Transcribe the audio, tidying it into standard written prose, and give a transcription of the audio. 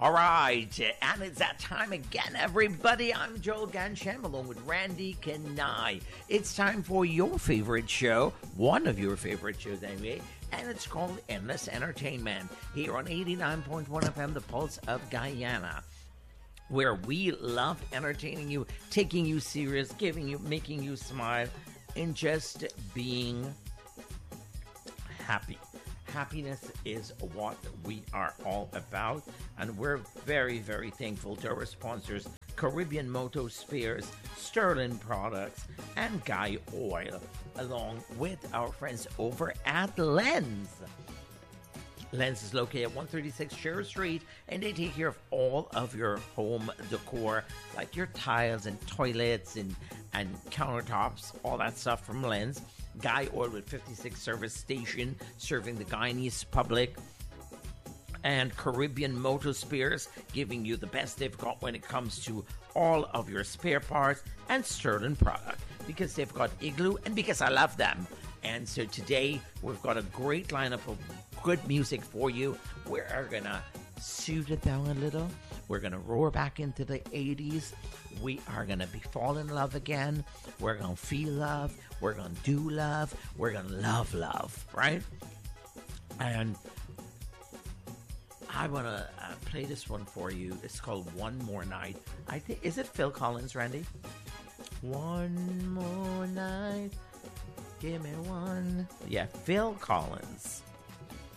All right, and it's that time again, everybody. I'm Joel Gansham along with Randy Kenai. It's time for your favorite show, one of your favorite shows anyway, and it's called Endless Entertainment here on 89.1 FM, the Pulse of Guyana, where we love entertaining you, taking you serious, making you smile, and just being happy. Happiness is what we are all about, and we're very, very thankful to our sponsors, Caribbean Moto Spares, Sterling Products, and Guy Oil, along with our friends over at Lens. Lens is located at 136 Sherwood Street, and they take care of all of your home decor, like your tiles and toilets and countertops, all that stuff from Lens. Guy Oil with 56 service station serving the Guyanese public, and Caribbean Moto Spares giving you the best they've got when it comes to all of your spare parts, and Sterling Product because they've got Igloo and because I love them. And so today we've got a great lineup of good music for you. We're gonna soothe it down a little. We're gonna roar back into the 80s. We are gonna fall in love again. We're gonna feel love. We're gonna do love. We're gonna love, right? And I wanna play this one for you. It's called One More Night. I think, is it Phil Collins, Randy? One more night. Give me one. Yeah, Phil Collins.